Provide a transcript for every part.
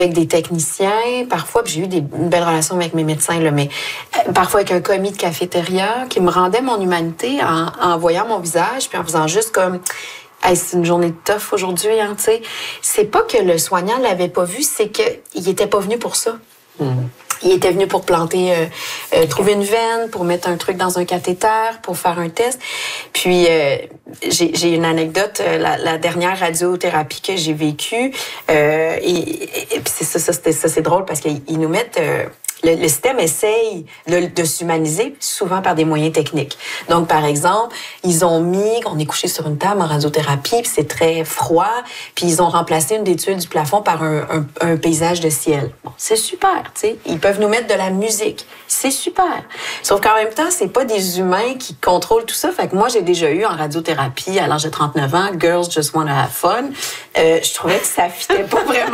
avec des techniciens, parfois, puis j'ai eu une belle relation avec mes médecins, là, mais parfois avec un commis de cafétéria qui me rendait mon humanité en voyant mon visage, puis en faisant juste comme... Hey, c'est une journée de tough aujourd'hui, hein, tu sais. C'est pas que le soignant l'avait pas vu, c'est qu'il était pas venu pour ça. Il était venu pour planter, trouver une veine, pour mettre un truc dans un cathéter, pour faire un test. Puis, j'ai une anecdote, la dernière radiothérapie que j'ai vécue, et puis c'est drôle parce qu'ils nous mettent... Le système essaye de s'humaniser souvent par des moyens techniques. Donc, par exemple, on est couché sur une table en radiothérapie, puis c'est très froid, puis ils ont remplacé une des tuiles du plafond par un paysage de ciel. Bon, c'est super, tu sais. Ils peuvent nous mettre de la musique. C'est super. Sauf qu'en même temps, c'est pas des humains qui contrôlent tout ça. Fait que moi, j'ai déjà eu en radiothérapie à l'âge de 39 ans, Girls Just Wanna Have Fun. Je trouvais que ça fitait pas vraiment.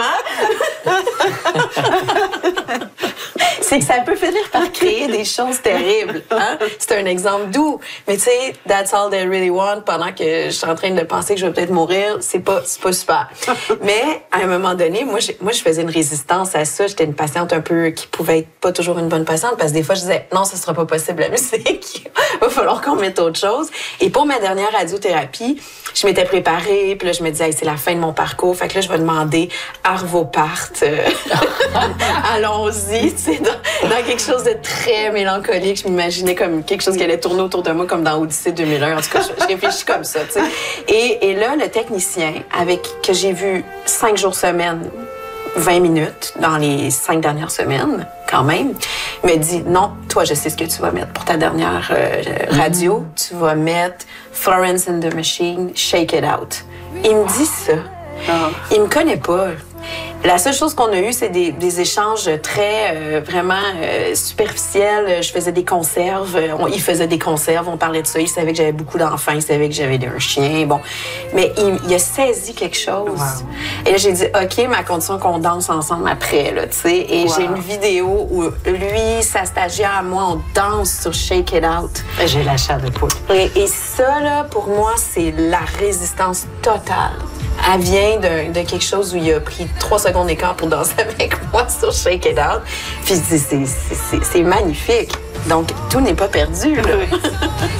C'est que ça peut finir par créer des choses terribles. Hein? C'est un exemple doux. Mais tu sais, that's all they really want pendant que je suis en train de penser que je vais peut-être mourir, c'est pas super. Mais à un moment donné, moi, je faisais une résistance à ça. J'étais une patiente un peu qui pouvait être pas toujours une bonne patiente parce que des fois, je disais non, ce sera pas possible la musique. Il va falloir qu'on mette autre chose. Et pour ma dernière radiothérapie, je m'étais préparée. Puis là, je me disais, hey, c'est la fin de mon parcours. Fait que là, je vais demander Arvo Part. Allons-y, tu sais, dans quelque chose de très mélancolique. Je m'imaginais comme quelque chose qui allait tourner autour de moi comme dans Odyssée 2001. En tout cas, je réfléchis comme ça, tu sais. Et là, le technicien, que j'ai vu 5 jours semaine, 20 minutes dans les 5 dernières semaines, quand même, me dit, non, toi, je sais ce que tu vas mettre pour ta dernière radio. Tu vas mettre Florence and the Machine, Shake It Out. Il me dit ça. Il me connaît pas. La seule chose qu'on a eue, c'est des échanges très, vraiment superficiels. Je faisais des conserves. Il faisait des conserves. On parlait de ça. Il savait que j'avais beaucoup d'enfants. Il savait que j'avais un chien. Bon. Mais il a saisi quelque chose. Wow. Et là, j'ai dit, OK, ma condition qu'on danse ensemble après, là, tu sais. Et j'ai une vidéo où lui, sa stagiaire, moi, on danse sur Shake It Out. J'ai la chair de poule. Et ça, là, pour moi, c'est la résistance totale. Elle vient de quelque chose où il a pris 3 secondes d'écart pour danser avec moi sur Shake It Out. Puis c'est magnifique. Donc, tout n'est pas perdu, là.